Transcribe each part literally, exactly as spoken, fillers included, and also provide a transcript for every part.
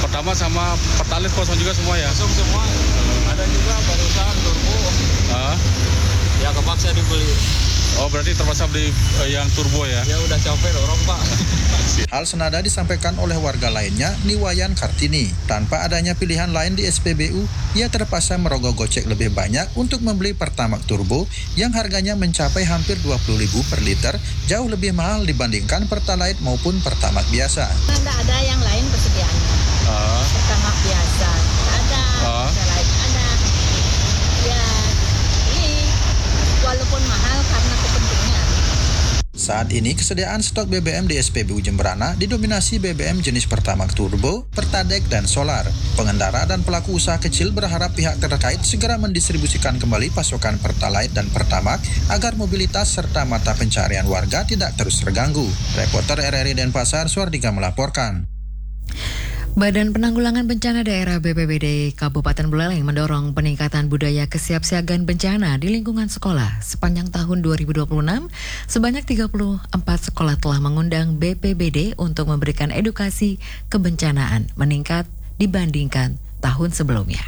Pertama sama Pertalite kosong juga semua ya? Kosong semua. Ada juga barusan turbo. Ah? Ya kepaksa dibeli. Oh berarti terpaksa beli uh, yang turbo ya? Ya udah capek orang Pak. Hal senada disampaikan oleh warga lainnya, Niwayan Kartini. Tanpa adanya pilihan lain di S P B U, ia terpaksa merogoh gocek lebih banyak untuk membeli Pertamax Turbo yang harganya mencapai hampir dua puluh ribu per liter, jauh lebih mahal dibandingkan Pertalite maupun Pertamax biasa. Tidak ada yang lain persediaannya. Ah. Pertamax biasa ada, Ah. Pertalite ada. Ya, ini walaupun mahal karena kepentingan. Saat ini kesediaan stok B B M di S P B U Jemberana didominasi B B M jenis Pertamax Turbo, Pertadek, dan Solar. Pengendara dan pelaku usaha kecil berharap pihak terkait segera mendistribusikan kembali pasokan Pertalite dan Pertamax agar mobilitas serta mata pencarian warga tidak terus terganggu. Reporter R R I Denpasar, Suardika melaporkan. Badan Penanggulangan Bencana Daerah B P B D Kabupaten Buleleng mendorong peningkatan budaya kesiapsiagaan bencana di lingkungan sekolah. Sepanjang tahun dua ribu dua puluh enam, sebanyak tiga puluh empat sekolah telah mengundang B P B D untuk memberikan edukasi kebencanaan meningkat dibandingkan tahun sebelumnya.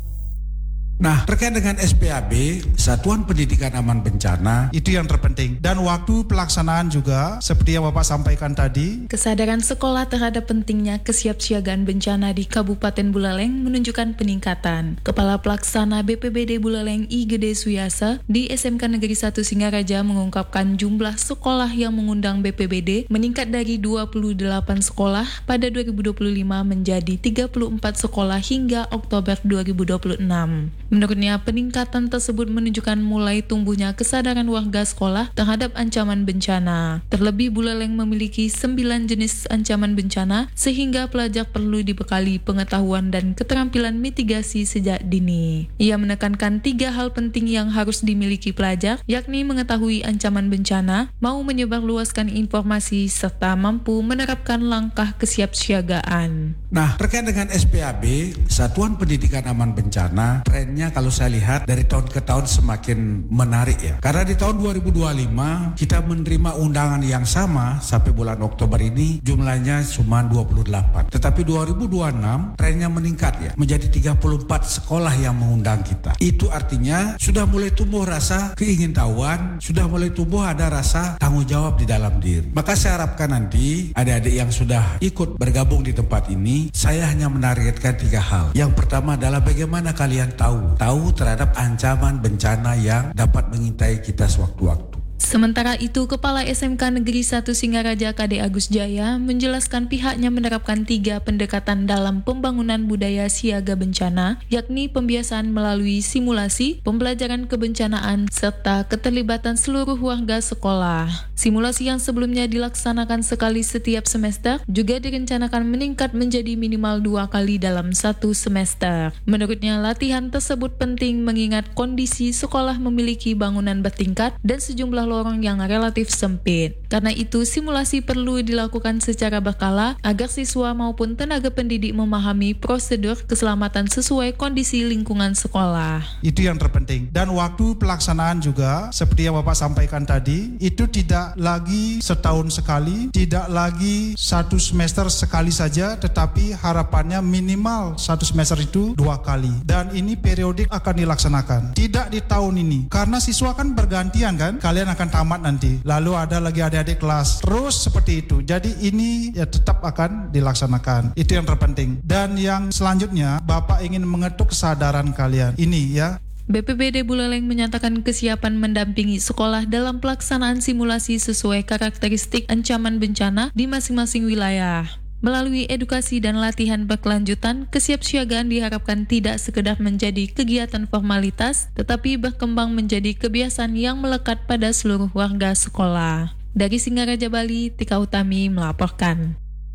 Nah, terkait dengan S P A B, Satuan Pendidikan Aman Bencana, itu yang terpenting. Dan waktu pelaksanaan juga, seperti yang Bapak sampaikan tadi, kesadaran sekolah terhadap pentingnya kesiapsiagaan bencana di Kabupaten Buleleng menunjukkan peningkatan. Kepala Pelaksana B P B D Buleleng I Gede Suyasa di S M K Negeri satu Singaraja mengungkapkan jumlah sekolah yang mengundang B P B D meningkat dari dua puluh delapan sekolah pada dua ribu dua puluh lima menjadi tiga puluh empat sekolah hingga Oktober dua ribu dua puluh enam. Menurutnya, peningkatan tersebut menunjukkan mulai tumbuhnya kesadaran warga sekolah terhadap ancaman bencana. Terlebih, Buleleng memiliki sembilan jenis ancaman bencana, sehingga pelajar perlu dibekali pengetahuan dan keterampilan mitigasi sejak dini. Ia menekankan tiga hal penting yang harus dimiliki pelajar, yakni mengetahui ancaman bencana, mau menyebarluaskan informasi, serta mampu menerapkan langkah kesiapsiagaan. Nah, terkait dengan S P A B, Satuan Pendidikan Aman Bencana, trennya kalau saya lihat dari tahun ke tahun semakin menarik ya. Karena di tahun dua ribu dua puluh lima kita menerima undangan yang sama sampai bulan Oktober ini jumlahnya cuma dua puluh delapan. Tetapi dua ribu dua puluh enam trennya meningkat ya, menjadi tiga puluh empat sekolah yang mengundang kita. Itu artinya sudah mulai tumbuh rasa keingintahuan, sudah mulai tumbuh ada rasa tanggung jawab di dalam diri. Maka saya harapkan nanti adik-adik yang sudah ikut bergabung di tempat ini, saya hanya menargetkan tiga hal. Yang pertama adalah bagaimana kalian tahu, tahu terhadap ancaman bencana yang dapat mengintai kita sewaktu-waktu. Sementara itu, Kepala S M K Negeri satu Singaraja K D Agus Jaya menjelaskan pihaknya menerapkan tiga pendekatan dalam pembangunan budaya siaga bencana, yakni pembiasaan melalui simulasi, pembelajaran kebencanaan, serta keterlibatan seluruh warga sekolah. Simulasi yang sebelumnya dilaksanakan sekali setiap semester juga direncanakan meningkat menjadi minimal dua kali dalam satu semester. Menurutnya, latihan tersebut penting mengingat kondisi sekolah memiliki bangunan bertingkat dan sejumlah lorong yang relatif sempit. Karena itu, simulasi perlu dilakukan secara berkala agar siswa maupun tenaga pendidik memahami prosedur keselamatan sesuai kondisi lingkungan sekolah. Itu yang terpenting. Dan waktu pelaksanaan juga, seperti yang Bapak sampaikan tadi, itu tidak lagi setahun sekali, tidak lagi satu semester sekali saja, tetapi harapannya minimal satu semester itu dua kali. Dan ini periodik akan dilaksanakan. Tidak di tahun ini, karena siswa kan bergantian kan, kalian akan tamat nanti, lalu ada lagi adik-adik kelas, terus seperti itu. Jadi ini ya tetap akan dilaksanakan. Itu yang terpenting. Dan yang selanjutnya, Bapak ingin mengetuk kesadaran kalian. Ini ya. B P B D Buleleng menyatakan kesiapan mendampingi sekolah dalam pelaksanaan simulasi sesuai karakteristik ancaman bencana di masing-masing wilayah. Melalui edukasi dan latihan berkelanjutan, kesiapsiagaan diharapkan tidak sekedar menjadi kegiatan formalitas, tetapi berkembang menjadi kebiasaan yang melekat pada seluruh warga sekolah. Dari Singaraja, Bali, Tika Utami melaporkan.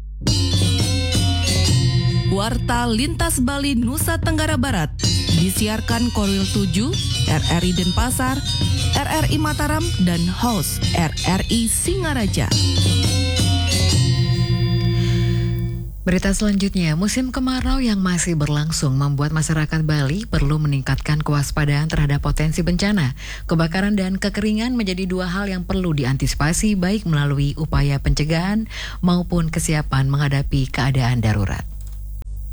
Warta Lintas Bali Nusa Tenggara Barat disiarkan Korwil tujuh, R R I Denpasar, R R I Mataram, dan host R R I Singaraja. Berita selanjutnya, musim kemarau yang masih berlangsung membuat masyarakat Bali perlu meningkatkan kewaspadaan terhadap potensi bencana. Kebakaran dan kekeringan menjadi dua hal yang perlu diantisipasi baik melalui upaya pencegahan maupun kesiapan menghadapi keadaan darurat.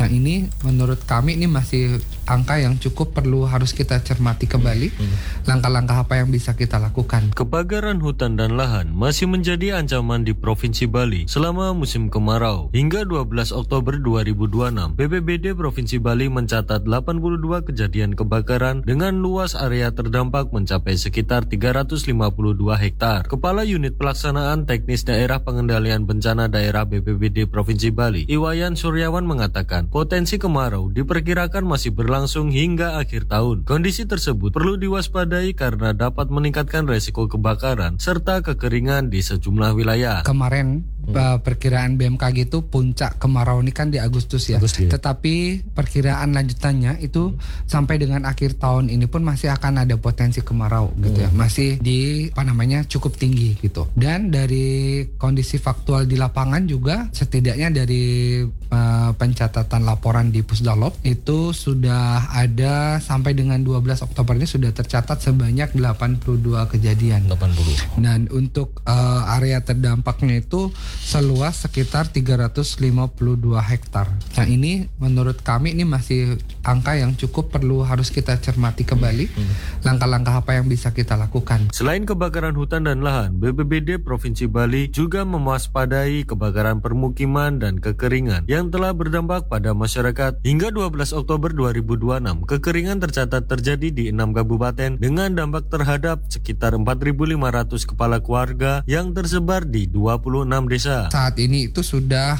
Nah ini menurut kami ini masih angka yang cukup perlu harus kita cermati kembali. Langkah-langkah apa yang bisa kita lakukan. Kebakaran hutan dan lahan masih menjadi ancaman di Provinsi Bali selama musim kemarau. Hingga dua belas Oktober dua ribu dua puluh enam, B P B D Provinsi Bali mencatat delapan puluh dua kejadian kebakaran dengan luas area terdampak mencapai sekitar tiga ratus lima puluh dua hektar. Kepala Unit Pelaksanaan Teknis Daerah Pengendalian Bencana Daerah B P B D Provinsi Bali, Iwayan Suryawan mengatakan, potensi kemarau diperkirakan masih berlangsung hingga akhir tahun. Kondisi tersebut perlu diwaspadai karena dapat meningkatkan resiko kebakaran serta kekeringan di sejumlah wilayah. Kemarin hmm. perkiraan B M K G itu puncak kemarau ini kan di Agustus ya. Agustus, ya. Tetapi perkiraan lanjutannya itu hmm. sampai dengan akhir tahun ini pun masih akan ada potensi kemarau gitu hmm. ya. Masih di apa namanya cukup tinggi gitu. Dan dari kondisi faktual di lapangan juga setidaknya dari uh, pencatatan laporan di Pusdalop itu sudah ada sampai dengan dua belas Oktober ini sudah tercatat sebanyak delapan puluh dua kejadian. delapan puluh. Dan untuk uh, area terdampaknya itu seluas sekitar tiga ratus lima puluh dua hektar. Nah ini menurut kami ini masih angka yang cukup perlu harus kita cermati kembali. Hmm. Langkah-langkah apa yang bisa kita lakukan. Selain kebakaran hutan dan lahan, B P B D Provinsi Bali juga mewaspadai kebakaran permukiman dan kekeringan yang telah berdampak pada masyarakat. Hingga dua belas Oktober dua ribu dua puluh enam, kekeringan tercatat terjadi di enam kabupaten dengan dampak terhadap sekitar empat ribu lima ratus kepala keluarga yang tersebar di dua puluh enam desa. Saat ini itu sudah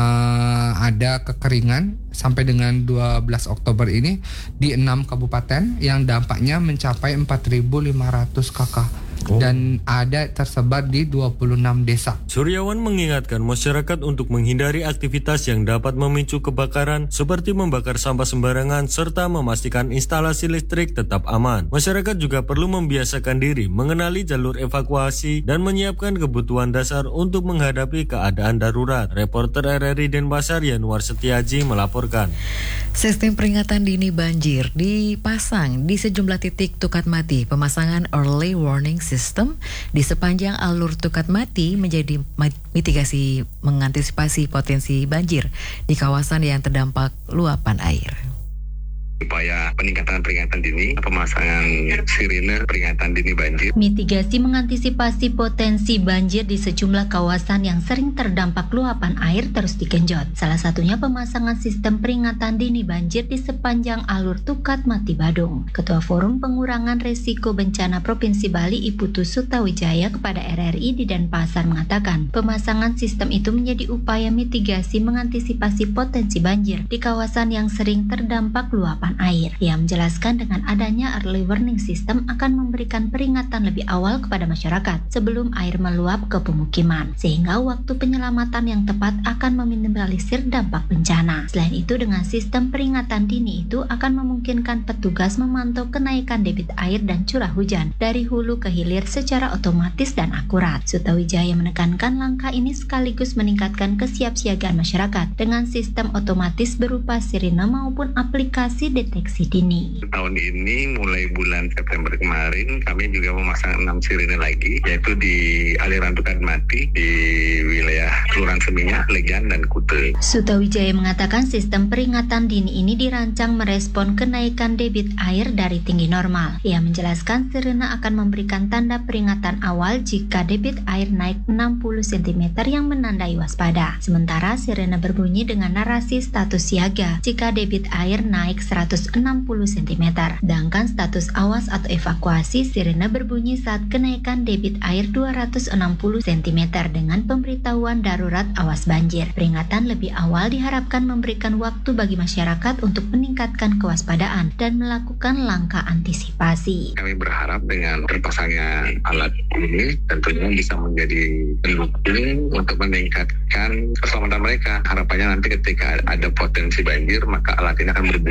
uh, ada kekeringan sampai dengan dua belas Oktober ini di enam kabupaten yang dampaknya mencapai empat ribu lima ratus kakak. Oh. Dan ada tersebar di dua puluh enam desa. Suryawan mengingatkan masyarakat untuk menghindari aktivitas yang dapat memicu kebakaran seperti membakar sampah sembarangan serta memastikan instalasi listrik tetap aman. Masyarakat juga perlu membiasakan diri mengenali jalur evakuasi dan menyiapkan kebutuhan dasar untuk menghadapi keadaan darurat. Reporter R R I Denpasar Yanuar Setiaji melaporkan. Sistem peringatan dini banjir dipasang di sejumlah titik tukat mati. Pemasangan early warning system di sepanjang alur tukat mati menjadi mitigasi mengantisipasi potensi banjir di kawasan yang terdampak luapan air. Upaya peningkatan peringatan dini, pemasangan sirine peringatan dini banjir. Mitigasi mengantisipasi potensi banjir di sejumlah kawasan yang sering terdampak luapan air terus digenjot. Salah satunya pemasangan sistem peringatan dini banjir di sepanjang alur tukat mati Badung. Ketua Forum Pengurangan Resiko Bencana Provinsi Bali Iputu Sutawijaya kepada R R I di Denpasar mengatakan, pemasangan sistem itu menjadi upaya mitigasi mengantisipasi potensi banjir di kawasan yang sering terdampak luapan air. Ia menjelaskan dengan adanya early warning system akan memberikan peringatan lebih awal kepada masyarakat sebelum air meluap ke pemukiman, sehingga waktu penyelamatan yang tepat akan meminimalisir dampak bencana. Selain itu, dengan sistem peringatan dini itu akan memungkinkan petugas memantau kenaikan debit air dan curah hujan dari hulu ke hilir secara otomatis dan akurat. Sutawijaya menekankan langkah ini sekaligus meningkatkan kesiapsiagaan masyarakat dengan sistem otomatis berupa sirine maupun aplikasi deteksi dini. Tahun ini mulai bulan September kemarin kami juga memasang enam sirine lagi, yaitu di aliran tukat mati di wilayah Kelurahan Seminyak, Legian, dan Kute. Sutawijaya mengatakan sistem peringatan dini ini dirancang merespon kenaikan debit air dari tinggi normal. Ia menjelaskan sirine akan memberikan tanda peringatan awal jika debit air naik enam puluh sentimeter yang menandai waspada. Sementara sirine berbunyi dengan narasi status siaga jika debit air naik seratus enam puluh sentimeter. Sedangkan status awas atau evakuasi sirine berbunyi saat kenaikan debit air dua ratus enam puluh sentimeter dengan pemberitahuan darurat awas banjir. Peringatan lebih awal diharapkan memberikan waktu bagi masyarakat untuk meningkatkan kewaspadaan dan melakukan langkah antisipasi. Kami berharap dengan terpasangnya alat ini tentunya bisa menjadi pendukung untuk meningkatkan keselamatan mereka. Harapannya nanti ketika ada potensi banjir, maka alat ini akan berbunyi untuk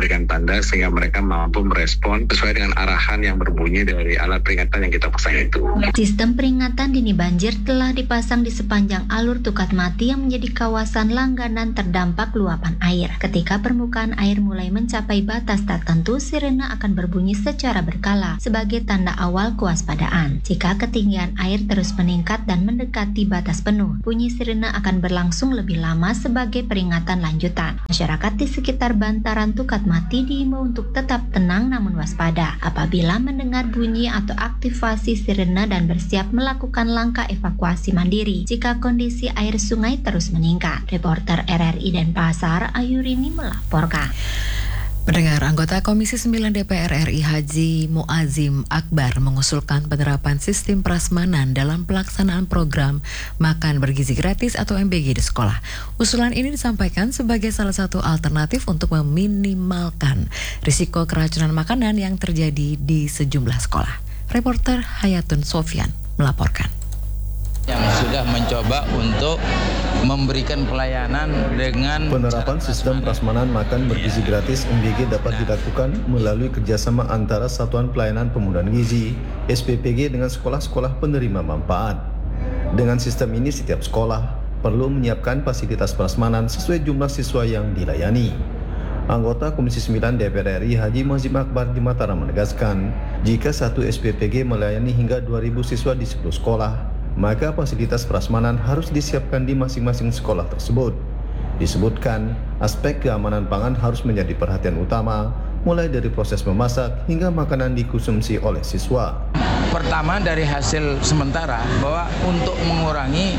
memberikan tanda sehingga mereka mampu merespon sesuai dengan arahan yang berbunyi dari alat peringatan yang kita pasang itu. Sistem peringatan dini banjir telah dipasang di sepanjang alur Tukat Mati yang menjadi kawasan langganan terdampak luapan air. Ketika permukaan air mulai mencapai batas tertentu, sirene akan berbunyi secara berkala sebagai tanda awal kewaspadaan. Jika ketinggian air terus meningkat dan mendekati batas penuh, bunyi sirene akan berlangsung lebih lama sebagai peringatan lanjutan. Masyarakat di sekitar bantaran Tukat Mati diimbau untuk tetap tenang namun waspada apabila mendengar bunyi atau aktivasi sirene dan bersiap melakukan langkah evakuasi mandiri jika kondisi air sungai terus meningkat. Reporter R R I Denpasar, Ayurini melaporkan. Pendengar, anggota Komisi sembilan D P R R I Haji Muazim Akbar mengusulkan penerapan sistem prasmanan dalam pelaksanaan program makan bergizi gratis atau M B G di sekolah. Usulan ini disampaikan sebagai salah satu alternatif untuk meminimalkan risiko keracunan makanan yang terjadi di sejumlah sekolah. Reporter Hayatun Sofyan melaporkan. Yang sudah mencoba untuk memberikan pelayanan dengan penerapan sistem prasmanan makan bergizi gratis M B G dapat dilakukan melalui kerjasama antara Satuan Pelayanan Pemudahan Gizi S P P G dengan sekolah-sekolah penerima manfaat. Dengan sistem ini setiap sekolah perlu menyiapkan fasilitas prasmanan sesuai jumlah siswa yang dilayani. Anggota Komisi sembilan D P R R I Haji Muazim Akbar di Mataram menegaskan, jika satu S P P G melayani hingga dua ribu siswa di sepuluh sekolah, maka fasilitas prasmanan harus disiapkan di masing-masing sekolah tersebut. Disebutkan, aspek keamanan pangan harus menjadi perhatian utama, mulai dari proses memasak hingga makanan dikonsumsi oleh siswa. Pertama, dari hasil sementara bahwa untuk mengurangi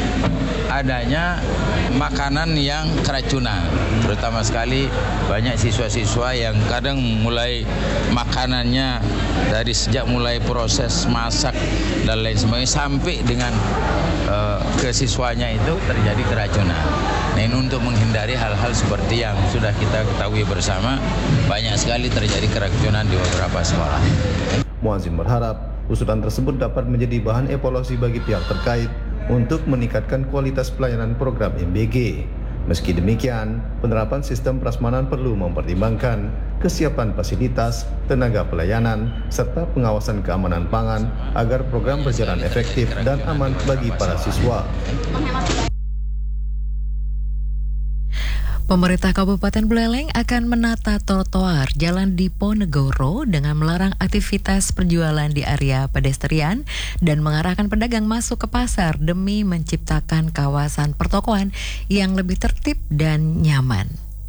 adanya makanan yang keracunan, terutama sekali banyak siswa-siswa yang kadang mulai makanannya dari sejak mulai proses masak dan lain sebagainya sampai dengan uh, ke siswanya itu terjadi keracunan. Nah, ini untuk menghindari hal-hal seperti yang sudah kita ketahui bersama, banyak sekali terjadi keracunan di beberapa sekolah. Muazim berharap usulan tersebut dapat menjadi bahan evaluasi bagi pihak terkait untuk meningkatkan kualitas pelayanan program M B G. Meski demikian, penerapan sistem prasmanan perlu mempertimbangkan kesiapan fasilitas, tenaga pelayanan, serta pengawasan keamanan pangan agar program berjalan efektif dan aman bagi para siswa. Pemerintah Kabupaten Buleleng akan menata trotoar jalan Diponegoro dengan melarang aktivitas perjualan di area pedestrian dan mengarahkan pedagang masuk ke pasar demi menciptakan kawasan pertokoan yang lebih tertib dan nyaman.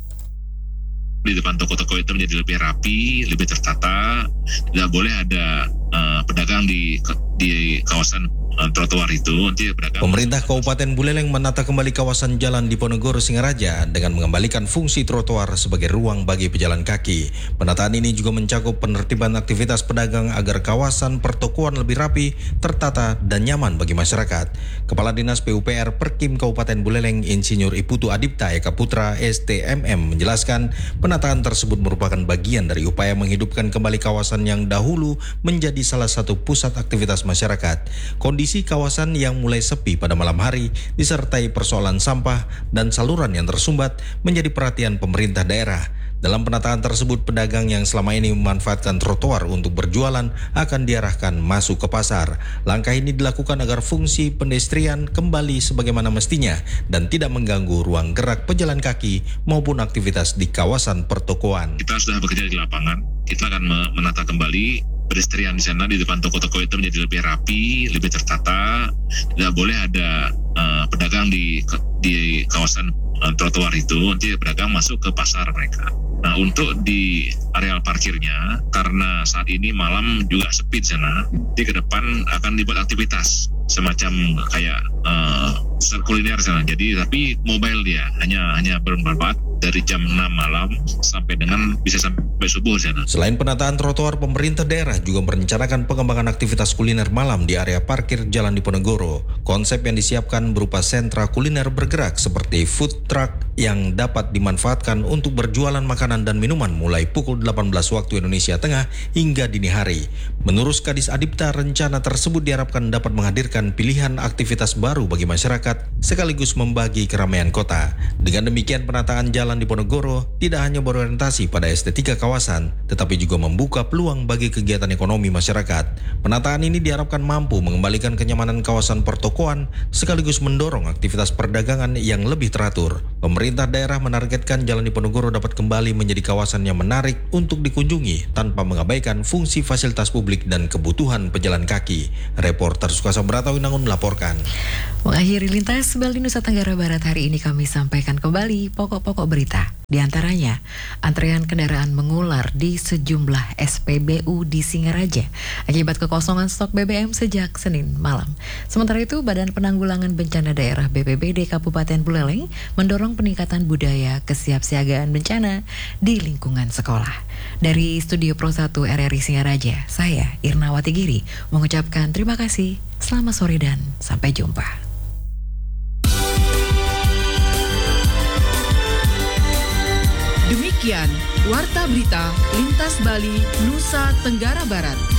Di depan toko-toko itu menjadi lebih rapi, lebih tertata. Tidak boleh ada uh, pedagang di di kawasan uh, trotoar itu. Nanti pedagang. Pemerintah Kabupaten Buleleng menata kembali kawasan Jalan Diponegoro Singaraja dengan mengembalikan fungsi trotoar sebagai ruang bagi pejalan kaki. Penataan ini juga mencakup penertiban aktivitas pedagang agar kawasan pertokoan lebih rapi, tertata, dan nyaman bagi masyarakat. Kepala Dinas P U P R Perkim Kabupaten Buleleng Insinyur Iputu Adipta Eka Putra S T M M menjelaskan penataan tersebut merupakan bagian dari upaya menghidupkan kembali kawasan yang dahulu menjadi salah satu pusat aktivitas masyarakat. Kondisi kawasan yang mulai sepi pada malam hari disertai persoalan sampah dan saluran yang tersumbat menjadi perhatian pemerintah daerah. Dalam penataan tersebut, pedagang yang selama ini memanfaatkan trotoar untuk berjualan akan diarahkan masuk ke pasar. Langkah ini dilakukan agar fungsi pedestrian kembali sebagaimana mestinya dan tidak mengganggu ruang gerak pejalan kaki maupun aktivitas di kawasan pertokoan. Kita sudah bekerja di lapangan, kita akan menata kembali pedestrian di sana di depan toko-toko itu menjadi lebih rapi, lebih tertata. Tidak boleh ada uh, pedagang di di kawasan uh, trotoar itu, nanti pedagang masuk ke pasar mereka. Nah, untuk di areal parkirnya, karena saat ini malam juga sepi di sana, di ke depan akan dibuat aktivitas semacam kayak uh, kuliner sana. Jadi tapi mobile dia hanya hanya bermanfaat dari jam enam malam sampai dengan bisa sampai subuh di sana. Selain penataan trotoar, pemerintah daerah juga merencanakan pengembangan aktivitas kuliner malam di area parkir Jalan Diponegoro. Konsep yang disiapkan berupa sentra kuliner bergerak seperti food truck yang dapat dimanfaatkan untuk berjualan makanan dan minuman mulai pukul delapan belas waktu Indonesia Tengah hingga dini hari. Menurut Kadis Adipta, rencana tersebut diharapkan dapat menghadirkan pilihan aktivitas baru bagi masyarakat masyarakat sekaligus membagi keramaian kota. Dengan demikian, penataan jalan di Ponorogo tidak hanya berorientasi pada estetika kawasan, tetapi juga membuka peluang bagi kegiatan ekonomi masyarakat. Penataan ini diharapkan mampu mengembalikan kenyamanan kawasan pertokoan sekaligus mendorong aktivitas perdagangan yang lebih teratur. Pemerintah daerah menargetkan jalan di Ponorogo dapat kembali menjadi kawasan yang menarik untuk dikunjungi tanpa mengabaikan fungsi fasilitas publik dan kebutuhan pejalan kaki. Reporter Sukasa Bratawinangun melaporkan. Mengakhiri lintas Bali Nusa Tenggara Barat hari ini kami sampaikan kembali pokok-pokok berita. Di antaranya, antrean kendaraan mengular di sejumlah S P B U di Singaraja akibat kekosongan stok B B M sejak Senin malam. Sementara itu, Badan Penanggulangan Bencana Daerah B P B D Kabupaten Buleleng mendorong peningkatan budaya kesiapsiagaan bencana di lingkungan sekolah. Dari Studio Pro satu R R I Singaraja, saya Irnawati Giri mengucapkan terima kasih, selamat sore dan sampai jumpa. Demikian Warta Berita Lintas Bali, Nusa Tenggara Barat.